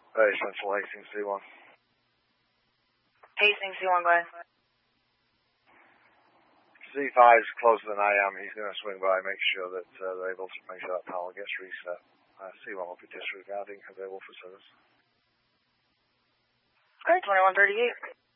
Central Hastings C1. Hastings C1, go ahead. C5's closer than I am. He's going to swing by, make sure that they're able to make sure that power gets reset. C1 will be disregarding available for service. Okay, 2138.